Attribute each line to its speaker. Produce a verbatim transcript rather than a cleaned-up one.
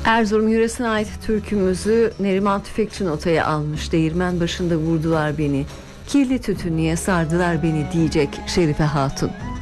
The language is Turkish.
Speaker 1: Erzurum yöresine ait türkümüzü Neriman Tüfekçi notaya almış. Değirmen başında vurdular beni, kirli tütünlüğe sardılar beni diyecek Şerife Hatun.